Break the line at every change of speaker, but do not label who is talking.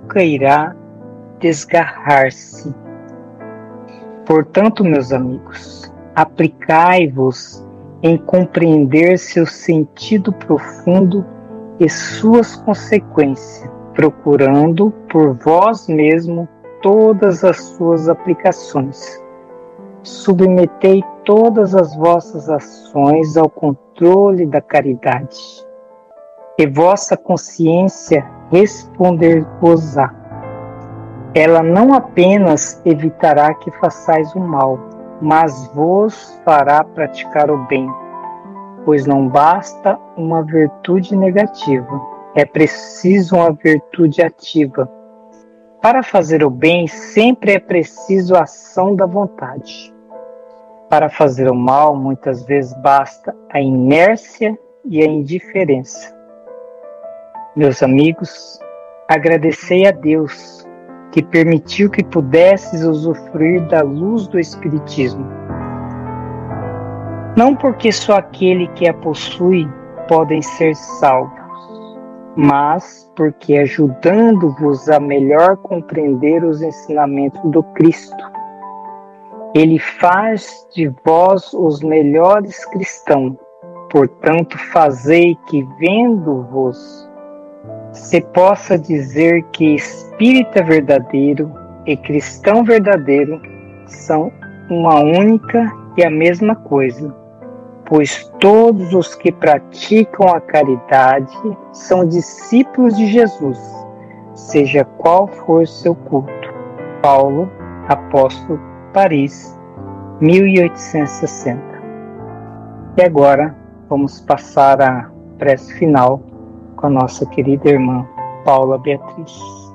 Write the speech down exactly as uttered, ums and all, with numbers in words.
nunca irá desgarrar-se. Portanto, meus amigos, aplicai-vos em compreender seu sentido profundo e suas consequências, procurando por vós mesmo todas as suas aplicações. Submetei todas as vossas ações ao controle da caridade, e vossa consciência responder-vos-á. Ela não apenas evitará que façais o mal, mas vos fará praticar o bem, pois não basta uma virtude negativa, é preciso uma virtude ativa. Para fazer o bem, sempre é preciso a ação da vontade. Para fazer o mal, muitas vezes basta a inércia e a indiferença. Meus amigos, agradecei a Deus que permitiu que pudesses usufruir da luz do Espiritismo. Não porque só aquele que a possui podem ser salvos, mas porque ajudando-vos a melhor compreender os ensinamentos do Cristo, Ele faz de vós os melhores cristãos. Portanto, fazei que, vendo-vos, se possa dizer que espírita verdadeiro e cristão verdadeiro são uma única e a mesma coisa, pois todos os que praticam a caridade são discípulos de Jesus, seja qual for seu culto. Paulo, apóstolo, Paris, mil oitocentos e sessenta. E agora vamos passar a prece final com a nossa querida irmã Paula Beatriz.